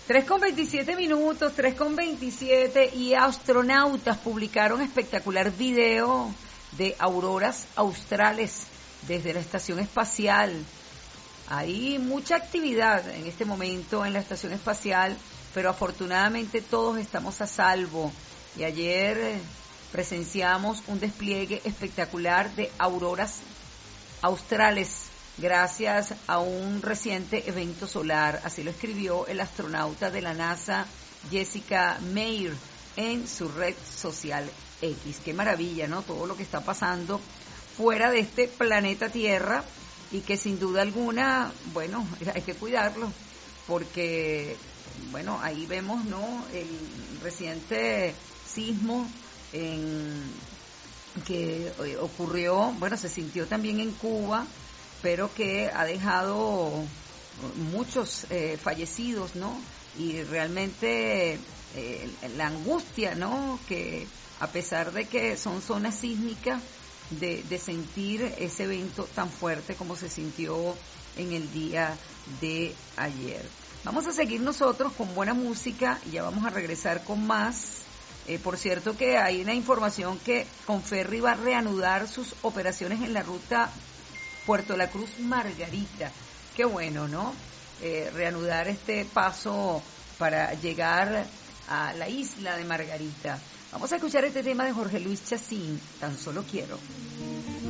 3:27, 3:27, y astronautas publicaron espectacular video de auroras australes desde la estación espacial. Hay mucha actividad en este momento en la estación espacial, pero afortunadamente todos estamos a salvo. Y ayer presenciamos un despliegue espectacular de auroras australes gracias a un reciente evento solar. Así lo escribió el astronauta de la NASA, Jessica Meir, en su red social X. Qué maravilla, ¿no? Todo lo que está pasando fuera de este planeta Tierra, y que sin duda alguna, bueno, hay que cuidarlo, porque, bueno, ahí vemos, ¿no?, el reciente sismo que ocurrió, bueno, se sintió también en Cuba, pero que ha dejado muchos fallecidos, ¿no? Y realmente la angustia, ¿no?, que a pesar de que son zonas sísmicas, de sentir ese evento tan fuerte como se sintió en el día de ayer. Vamos a seguir nosotros con buena música y ya vamos a regresar con más. Por cierto que hay una información que Conferry va a reanudar sus operaciones en la ruta Puerto La Cruz Margarita. Qué bueno, ¿no? Reanudar este paso para llegar a la isla de Margarita. Vamos a escuchar este tema de Jorge Luis Chacín, Tan Solo Quiero.